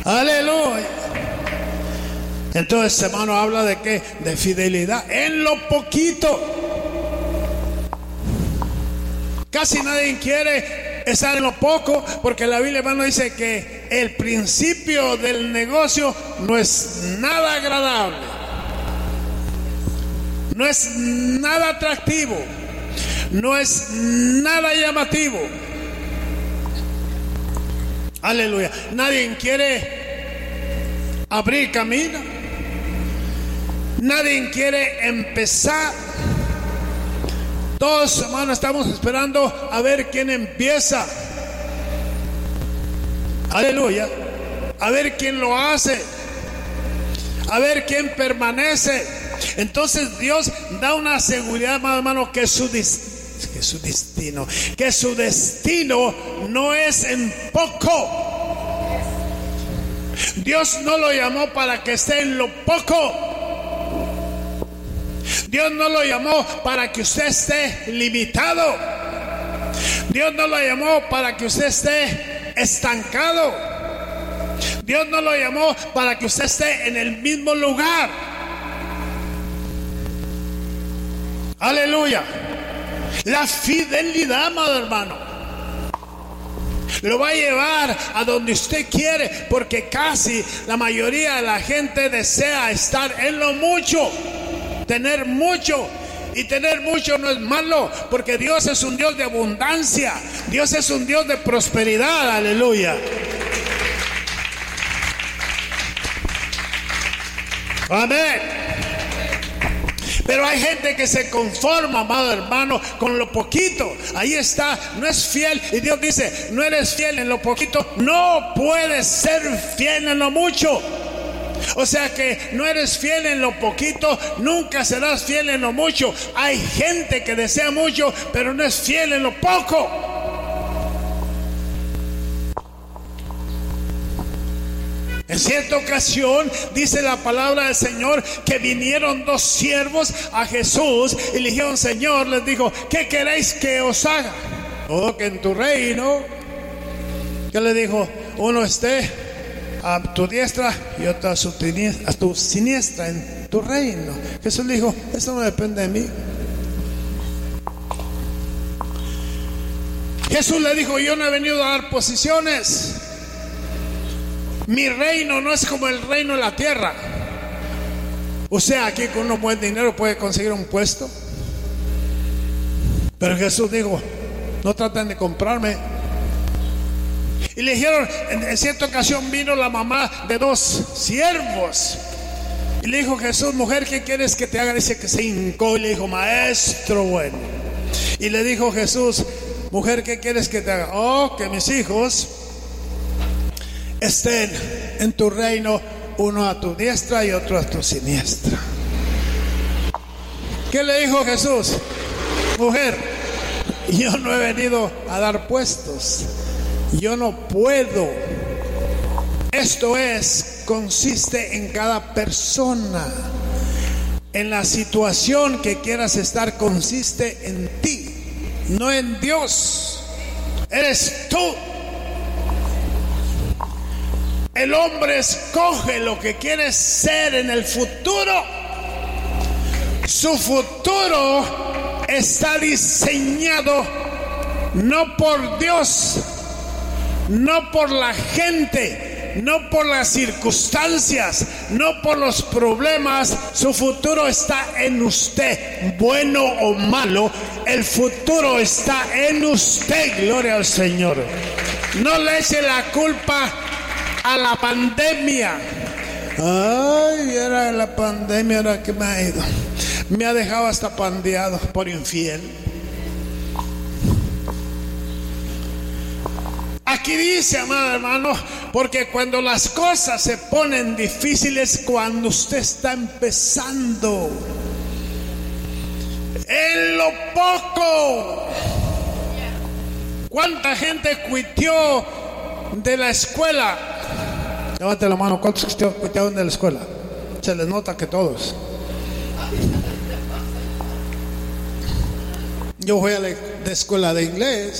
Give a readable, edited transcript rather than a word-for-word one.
Aleluya. Entonces, hermano, habla de qué? De fidelidad en lo poquito. Casi nadie quiere estar en lo poco, porque la Biblia, hermano, dice que el principio del negocio no es nada agradable, no es nada atractivo, no es nada llamativo. Aleluya. Nadie quiere abrir camino, nadie quiere empezar. Todos, hermanos, estamos esperando a ver quién empieza. Aleluya. A ver quién lo hace, a ver quién permanece. Entonces Dios da una seguridad, hermano, que su destino no es en poco. Dios no lo llamó para que esté en lo poco. Dios no lo llamó para que usted esté limitado. Dios no lo llamó para que usted esté estancado. Dios no lo llamó para que usted esté en el mismo lugar. Aleluya. La fidelidad, amado hermano, lo va a llevar a donde usted quiere, porque casi la mayoría de la gente desea estar en lo mucho, tener mucho. Y tener mucho no es malo, porque Dios es un Dios de abundancia, Dios es un Dios de prosperidad. Aleluya. Amén. Pero hay gente que se conforma, amado hermano, con lo poquito. Ahí está, no es fiel. Y Dios dice: no eres fiel en lo poquito, no puedes ser fiel en lo mucho. O sea que no eres fiel en lo poquito, nunca serás fiel en lo mucho. Hay gente que desea mucho, pero no es fiel en lo poco. En cierta ocasión dice la palabra del Señor que vinieron dos siervos a Jesús y le dijeron: Señor, les dijo, ¿qué queréis que os haga? Oh, que en tu reino. ¿Qué le dijo? Uno esté a tu diestra y otro a tu siniestra en tu reino. Jesús le dijo: eso no depende de mí. Jesús le dijo: yo no he venido a dar posiciones. Mi reino no es como el reino de la tierra. O sea, aquí con un buen dinero puede conseguir un puesto. Pero Jesús dijo: no traten de comprarme. Y le dijeron, en cierta ocasión vino la mamá de dos siervos y le dijo: Jesús, mujer, ¿qué quieres que te haga? Dice que se hincó y le dijo: maestro bueno. Y le dijo Jesús: mujer, ¿qué quieres que te haga? Oh, que mis hijos estén en tu reino, uno a tu diestra y otro a tu siniestra. ¿Qué le dijo Jesús? Mujer, yo no he venido a dar puestos, yo no puedo. Esto consiste en cada persona. En la situación que quieras estar, consiste en ti, no en Dios. Eres tú. El hombre escoge lo que quiere ser en el futuro. Su futuro está diseñado no por Dios, no por la gente, no por las circunstancias, no por los problemas. Su futuro está en usted, bueno o malo. El futuro está en usted. Gloria al Señor. No le eche la culpa a la pandemia. Ay, era la pandemia la que me ha ido. Me ha dejado hasta pandeado por infiel. Aquí dice, amado hermano, porque cuando las cosas se ponen difíciles, cuando usted está empezando en lo poco. ¿Cuánta gente cuitió de la escuela? Levante la mano. ¿Cuántos cuitearon de la escuela? Se les nota que todos. Yo fui a la escuela de inglés.